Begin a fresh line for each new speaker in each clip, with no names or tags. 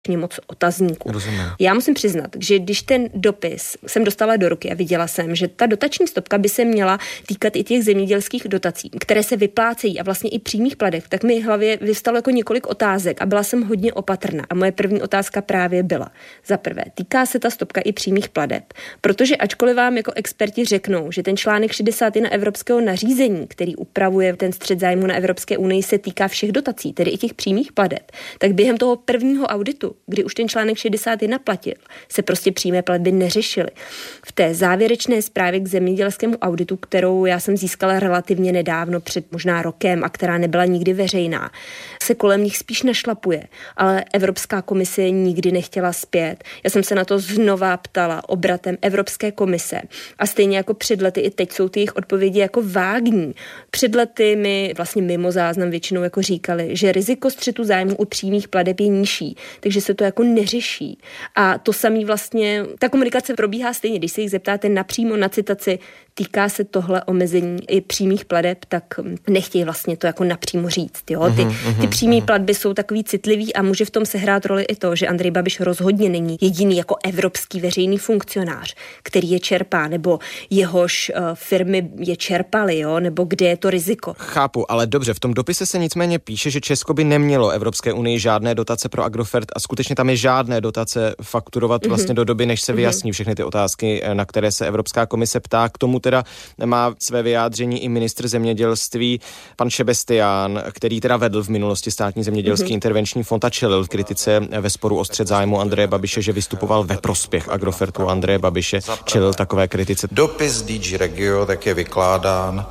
moc otazníků.
Rozumím.
Já musím přiznat, že když ten dopis jsem dostala do ruky a viděla jsem, že ta dotační stopka by se měla týkat i těch zemědělských dotací, které se vyplácejí a vlastně i přímých plateb, tak mi v hlavě vyvstalo jako několik otázek a byla jsem hodně opatrná. A moje první otázka právě byla: za prvé, týká se ta stopka i přímých plateb? Protože ačkoliv vám jako experti řeknou, že ten článek 61 evropského nařízení, který upravuje ten střet zájmu na Evropské unii, se týká všech dotací, tedy i těch přímých plateb, tak během toho prvního auditu, kdy už ten článek 61 platil, se prostě přímé platby neřešily. V té závěrečné zprávě k zemědělskému auditu, kterou já jsem získala relativně nedávno, před možná rokem a která nebyla nikdy veřejná, se kolem nich spíš našlapuje, ale Evropská komise nikdy nechtěla zpět. Já jsem se na to znova ptala obratem Evropské komise a stejně jako před lety i teď jsou ty jejich odpovědi jako vágní. Před lety mi vlastně mimo záznam většinou jako říkali, že riziko střetu zájmu u přímých plateb je nižší, takže se to jako neřeší. A to samý vlastně, ta komunikace probíhá stejně, když se jich zeptáte napřímo na citaci, týká se tohle omezení i přímých plateb, tak nechtějí vlastně to jako napřímo říct. Jo? Ty přímé platby jsou takový citlivý a může v tom sehrát roli i to, že Andrej Babiš rozhodně není jediný jako evropský veřejný funkcionář, který je čerpá, nebo jehož firmy je čerpaly, jo? Nebo kde je to riziko.
Chápu, ale dobře, v tom dopise se nicméně píše, že Česko by nemělo Evropské unii žádné dotace pro Agrofert a skutečně tam je žádné dotace fakturovat vlastně do doby, než se vyjasní všechny ty otázky, na které se Evropská komise ptá. K tomu teda má své vyjádření i ministr zemědělství, pan Šebestián, který teda vedl v minulosti státní zemědělský intervenční fond a čelil kritice ve sporu o střet zájmu Andreje Babiše, že vystupoval ve prospěch Agrofertu Andreje Babiše, čelil takové kritice.
Dopis DG Regio tak je vykládán,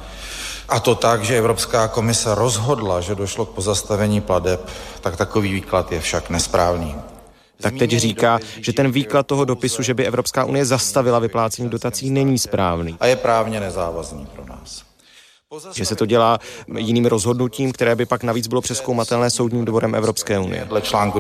a to tak, že Evropská komise rozhodla, že došlo k pozastavení plateb, tak takový výklad je však nesprávný.
Tak teď říká, že ten výklad toho dopisu, že by Evropská unie zastavila vyplácení dotací, není správný.
A je právně nezávazný pro nás.
Že se to dělá jiným rozhodnutím, které by pak navíc bylo přezkoumatelné soudním dvorem Evropské unie.
Dle článku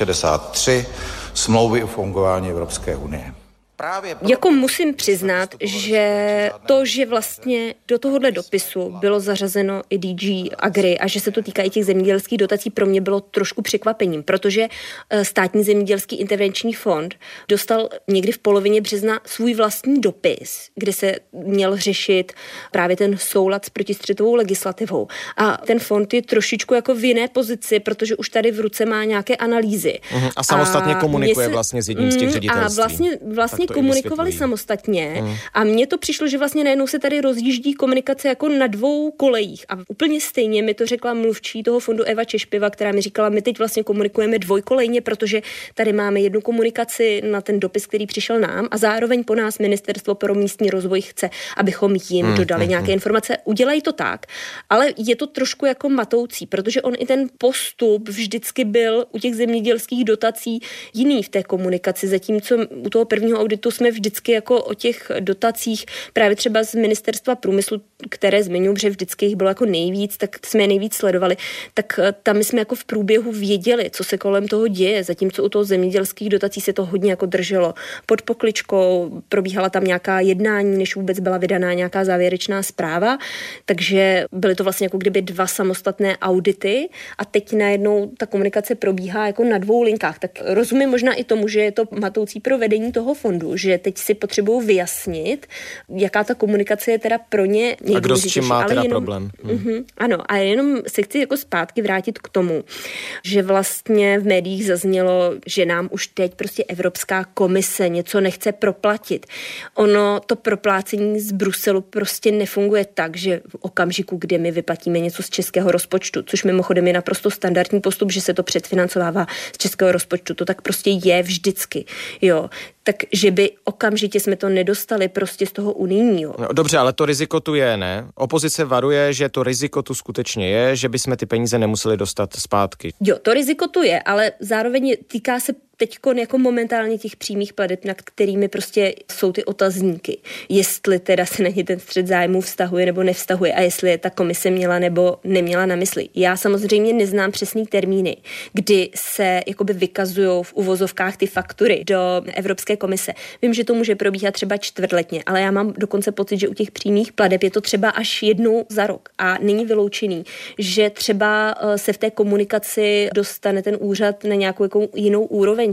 263 smlouvy o fungování Evropské unie.
Jako musím přiznat, že to, že vlastně do tohohle dopisu bylo zařazeno i DG Agri a že se to týká i těch zemědělských dotací, pro mě bylo trošku překvapením, protože státní zemědělský intervenční fond dostal někdy v polovině března svůj vlastní dopis, kde se měl řešit právě ten soulad s protistřetovou legislativou. A ten fond je trošičku jako v jiné pozici, protože už tady v ruce má nějaké analýzy.
A samostatně komunikuje vlastně s jedním z těch ředitelství.
A vlastně komunikovali samostatně a mně to přišlo, že vlastně najednou se tady rozjíždí komunikace jako na dvou kolejích a úplně stejně mi to řekla mluvčí toho fondu Eva Češpiva, která mi říkala, my teď vlastně komunikujeme dvojkolejně, protože tady máme jednu komunikaci na ten dopis, který přišel nám a zároveň po nás Ministerstvo pro místní rozvoj chce, abychom jim dodali nějaké informace. Udělají to tak, ale je to trošku jako matoucí, protože on i ten postup vždycky byl u těch zemědělských dotací jiný v té komunikaci, zatímco u toho prvního auditu jsme vždycky jako o těch dotacích právě třeba z Ministerstva průmyslu, které zmiňuji, že vždycky jich bylo jako nejvíc, tak jsme je nejvíc sledovali, tak tam jsme jako v průběhu věděli, co se kolem toho děje, zatímco u toho zemědělských dotací se to hodně jako drželo pod pokličkou, probíhala tam nějaká jednání, než vůbec byla vydaná nějaká závěrečná zpráva, takže byly to vlastně jako kdyby dva samostatné audity a teď najednou ta komunikace probíhá jako na dvou linkách, tak rozumím možná i tomu, že je to matoucí pro vedení toho fondu, že teď si potřebují vyjasnit, jaká ta komunikace je teda pro ně
a kdo s čím má teda problém.
Ano, a jenom se chci jako zpátky vrátit k tomu, že vlastně v médiích zaznělo, že nám už teď prostě Evropská komise něco nechce proplatit. Ono to proplácení z Bruselu prostě nefunguje tak, že v okamžiku, kdy my vyplatíme něco z českého rozpočtu, což mimochodem je naprosto standardní postup, že se to předfinancovává z českého rozpočtu, to tak prostě je vždycky, jo. Takže by okamžitě jsme to nedostali prostě z toho unijního.
No, dobře, ale to riziko tu je, ne? Opozice varuje, že to riziko tu skutečně je, že bychom ty peníze nemuseli dostat zpátky.
Jo, to riziko tu je, ale zároveň týká se teďkon jako momentálně těch přímých plateb, nad kterými prostě jsou ty otazníky. Jestli teda se na ně ten střet zájmů vztahuje nebo nevztahuje a jestli je ta komise měla nebo neměla na mysli. Já samozřejmě neznám přesný termíny, kdy se jakoby vykazují v uvozovkách ty faktury do Evropské komise. Vím, že to může probíhat třeba čtvrtletně, ale já mám dokonce pocit, že u těch přímých plateb je to třeba až jednou za rok a není vyloučený, že třeba se v té komunikaci dostane ten úřad na nějakou jako jinou úroveň,